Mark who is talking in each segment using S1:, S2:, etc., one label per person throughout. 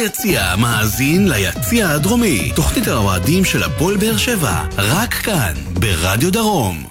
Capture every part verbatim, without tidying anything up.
S1: ביציע מאזין ליציע הדרומי, תוכנית האוהדים של הפועל באר שבע, רק כאן ברדיו דרום.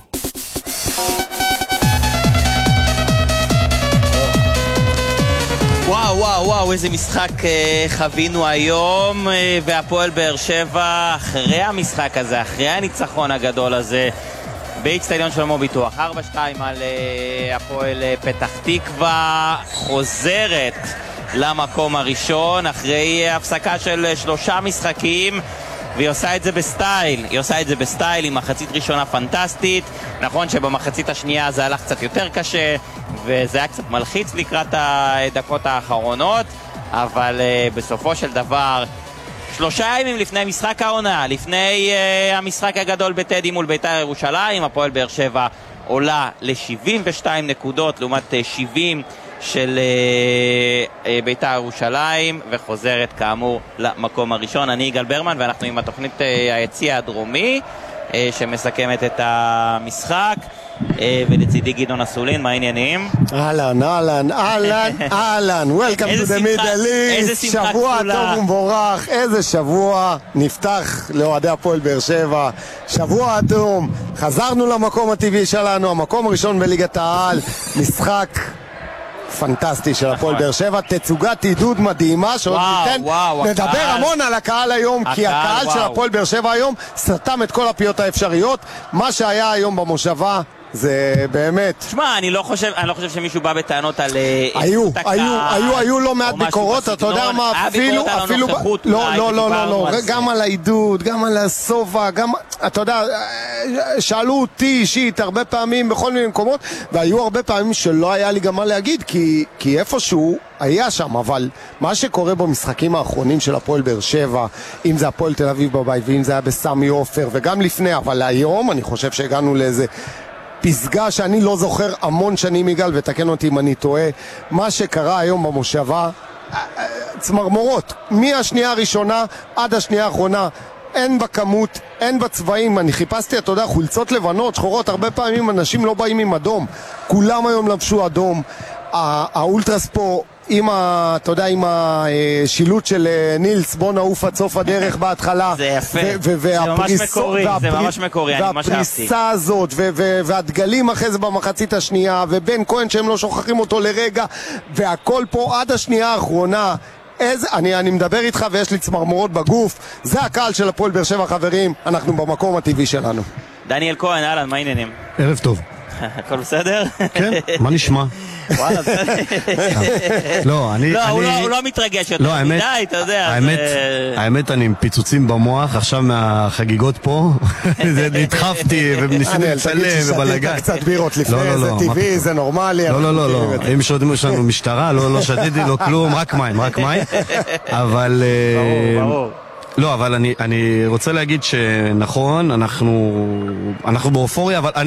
S2: וואו וואו וואו, איזה משחק אה, חווינו היום, אה, והפועל באר שבע אחרי המשחק הזה, אחרי הניצחון הגדול הזה באצטדיון שלמה ביטוח ארבע שתיים על אה, הפועל אה, פתח תקווה, חוזרת למקום הראשון אחרי אה, הפסקה של אה, שלושה משחקים, והיא עושה את זה בסטייל, היא עושה את זה בסטייל עם מחצית ראשונה פנטסטית. נכון שבמחצית השנייה זה הלך קצת יותר קשה וזה היה קצת מלחיץ לקראת הדקות האחרונות, אבל uh, בסופו של דבר שלושה ימים לפני משחק העונה, לפני uh, המשחק הגדול בטדי מול בית"ר ירושלים, הפועל באר שבע עולה ל-שבעים ושתיים נקודות לעומת uh, שבעים של uh, uh, בית"ר ירושלים, וחוזרת כאמור למקום הראשון. אני יגאל ברמן ואנחנו עם התוכנית uh, היציע הדרומי uh, שמסכמת את המשחק, ולצידי גדעון אסולין. מה העניינים?
S3: אהלן, אהלן, אהלן, אהלן. Welcome to the Middle East. שבוע טוב ומבורך. איזה שבוע נפתח לאוהדי הפועל באר שבע. שבוע אדום. חזרנו למקום הטבעי שלנו, המקום הראשון בליגת העל. משחק פנטסטי של הפועל באר שבע, תצוגת עידוד מדהימה שעוד ניתן לדבר המון על הקהל היום, כי הקהל של הפועל באר שבע היום סתם את כל הפיות האפשריות. מה שהיה היום במושבה זה באמת...
S2: שמע, אני לא חושב, אני לא חושב שמישהו בא בטענות על...
S3: היו, היו, היו, היו לא מעט ביקורות, אתה יודע מה, אפילו, אפילו... לא, לא, לא, לא, לא, גם על העידוד, גם על הסובה, גם... אתה יודע, שאלו אותי אישית הרבה פעמים בכל מיני מקומות, והיו הרבה פעמים שלא היה לי גם מה להגיד, כי, כי איפשהו היה שם, אבל מה שקורה במשחקים האחרונים של הפועל באר שבע, אם זה הפועל תל אביב בבית, ואם זה היה בסמי עופר, וגם לפני, אבל היום אני חושב שהגענו לאיזה פסגה שאני לא זוכר המון שנים, יגאל, ותקן אותי אם אני טועה. מה שקרה היום במושבה, צמרמורות, מהשנייה הראשונה עד השנייה האחרונה, אין בכמות, אין בצבעים. אני חיפשתי, אתה יודע, חולצות לבנות, שחורות, הרבה פעמים אנשים לא באים עם אדום, כולם היום לבשו אדום. האולטרס פה עם ה, אתה יודע, עם השילוט של נילס, בוא נעוף עד סוף הדרך בהתחלה.
S2: זה יפה, זה ממש מקורי, זה ממש מקורי, אני ממש אהבתי.
S3: והפריסה הזאת, והדגלים אחרי זה במחצית השנייה, ובן כהן שהם לא שוכחים אותו לרגע, והכל פה עד השנייה האחרונה. איזה, אני, אני מדבר איתך ויש לי צמרמורות בגוף. זה הקהל של הפועל באר שבע, חברים, אנחנו במקום הטבעי שלנו.
S2: דניאל כהן, אהלן, מה העניינים?
S4: ערב טוב.
S2: הכל בסדר?
S4: כן, מה נשמע?
S2: וואלה, בסדר.
S4: לא, אני...
S2: הוא לא מתרגש יותר מדי, אתה יודע.
S4: האמת, אני עם פיצוצים במוח, עכשיו מהחגיגות פה, נדחפתי וניסיתי לצלם ובלגן.
S3: שתית קצת בירות לפני, זה טבעי, זה נורמלי.
S4: לא, לא, לא, לא. אם שודמו שלנו משטרה, לא שתיתי, לא כלום, רק מים, רק מים. אבל...
S2: ברור, ברור.
S4: לא, אבל אני, אני רוצה להגיד שנכון, אנחנו, אנחנו באופוריה, אבל אני